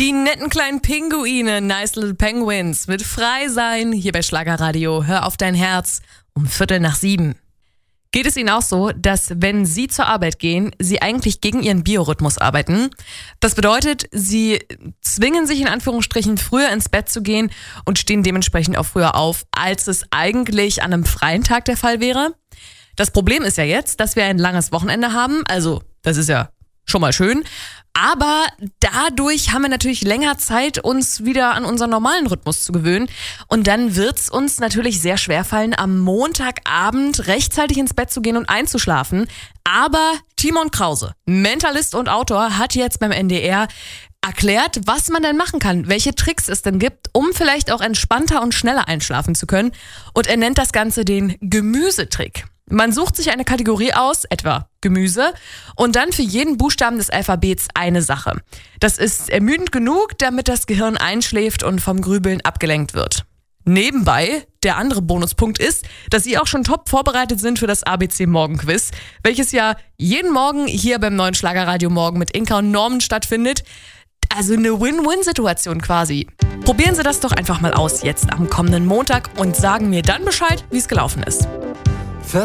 Die netten kleinen Pinguine, Nice Little Penguins, mit Frei sein, hier bei Schlagerradio. Hör auf dein Herz, um 6:15. Geht es Ihnen auch so, dass wenn Sie zur Arbeit gehen, Sie eigentlich gegen Ihren Biorhythmus arbeiten? Das bedeutet, Sie zwingen sich in Anführungsstrichen früher ins Bett zu gehen und stehen dementsprechend auch früher auf, als es eigentlich an einem freien Tag der Fall wäre. Das Problem ist ja jetzt, dass wir ein langes Wochenende haben, also das ist ja schon mal schön. Aber dadurch haben wir natürlich länger Zeit, uns wieder an unseren normalen Rhythmus zu gewöhnen. Und dann wird's uns natürlich sehr schwerfallen, am Montagabend rechtzeitig ins Bett zu gehen und einzuschlafen. Aber Timon Krause, Mentalist und Autor, hat jetzt beim NDR erklärt, was man denn machen kann, welche Tricks es denn gibt, um vielleicht auch entspannter und schneller einschlafen zu können. Und er nennt das Ganze den Gemüsetrick. Man sucht sich eine Kategorie aus, etwa Gemüse, und dann für jeden Buchstaben des Alphabets eine Sache. Das ist ermüdend genug, damit das Gehirn einschläft und vom Grübeln abgelenkt wird. Nebenbei, der andere Bonuspunkt ist, dass Sie auch schon top vorbereitet sind für das ABC Morgenquiz, welches ja jeden Morgen hier beim neuen Schlagerradio Morgen mit Inka und Norman stattfindet. Also eine Win-Win-Situation quasi. Probieren Sie das doch einfach mal aus jetzt am kommenden Montag und sagen mir dann Bescheid, wie es gelaufen ist.